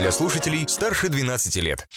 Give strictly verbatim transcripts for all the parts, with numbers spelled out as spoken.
для слушателей старше двенадцати лет.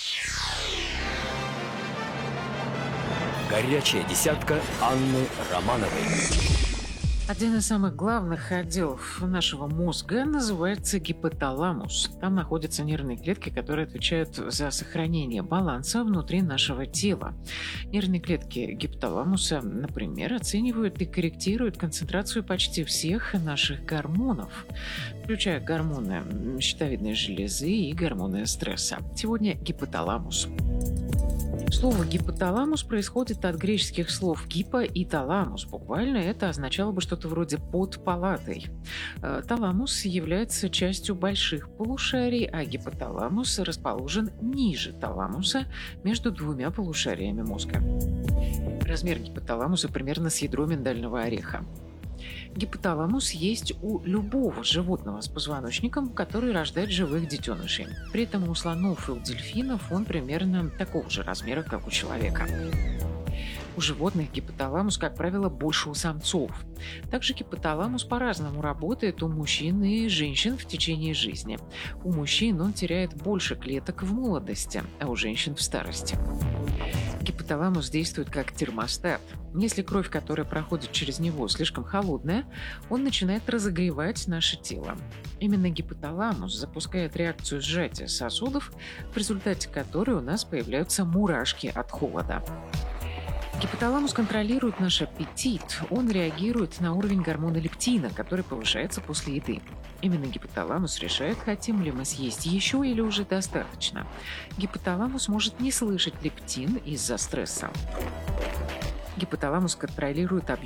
Горячая десятка Анны Романовой. Один из самых главных отделов нашего мозга называется гипоталамус. Там находятся нервные клетки, которые отвечают за сохранение баланса внутри нашего тела. Нервные клетки гипоталамуса, например, оценивают и корректируют концентрацию почти всех наших гормонов, включая гормоны щитовидной железы и гормоны стресса. Сегодня гипоталамус. Слово «гипоталамус» происходит от греческих слов «гипо» и «таламус». Буквально это означало бы что-то вроде «под палатой». Таламус является частью больших полушарий, а гипоталамус расположен ниже таламуса между двумя полушариями мозга. Размер гипоталамуса примерно с ядро миндального ореха. Гипоталамус есть у любого животного с позвоночником, который рождает живых детенышей. При этом у слонов и у дельфинов он примерно такого же размера, как у человека. У животных гипоталамус, как правило, больше у самцов. Также гипоталамус по-разному работает у мужчин и женщин в течение жизни. У мужчин он теряет больше клеток в молодости, а у женщин в старости. Гипоталамус действует как термостат. Если кровь, которая проходит через него, слишком холодная, он начинает разогревать наше тело. Именно гипоталамус запускает реакцию сжатия сосудов, в результате которой у нас появляются мурашки от холода. Гипоталамус контролирует наш аппетит. Он реагирует на уровень гормона лептина, который повышается после еды. Именно гипоталамус решает, хотим ли мы съесть еще или уже достаточно. Гипоталамус может не слышать лептин из-за стресса. Гипоталамус контролирует объем